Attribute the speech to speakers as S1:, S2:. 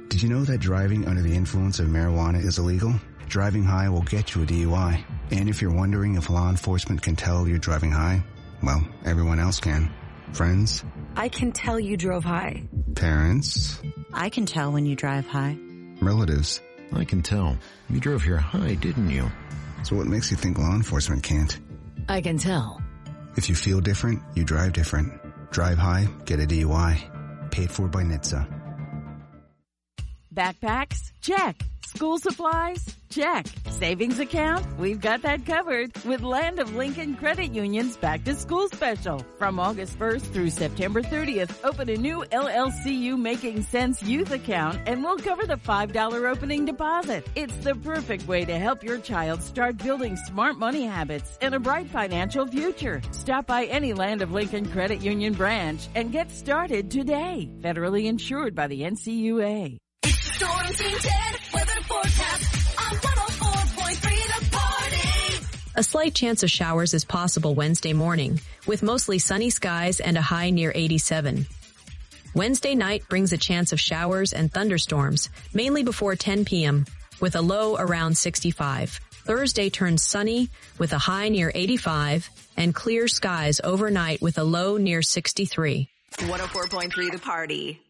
S1: Did you know that driving under the influence of marijuana is illegal? Driving high will get you a DUI. And if you're wondering if law enforcement can tell you're driving high, well, everyone else can. Friends?
S2: I can tell you drove high.
S1: Parents?
S3: I can tell when you drive high.
S1: Relatives?
S4: I can tell. You drove here high, didn't you?
S1: So what makes you think law enforcement can't?
S5: I can tell.
S1: If you feel different, you drive different. Drive high, get a DUI. Paid for by NHTSA.
S6: Backpacks? Check. School supplies? Check. Savings account? We've got that covered with Land of Lincoln Credit Union's Back to School Special. From August 1st through September 30th, open a new LLCU Making Sense Youth account and we'll cover the $5 opening deposit. It's the perfect way to help your child start building smart money habits and a bright financial future. Stop by any Land of Lincoln Credit Union branch and get started today. Federally insured by the NCUA.
S7: Storm Team 10 weather forecast on 104.3 The Party.
S8: A slight chance of showers is possible Wednesday morning, with mostly sunny skies and a high near 87. Wednesday night brings a chance of showers and thunderstorms, mainly before 10 p.m., with a low around 65. Thursday turns sunny, with a high near 85, and clear skies overnight with a low near 63.
S2: 104.3 The Party.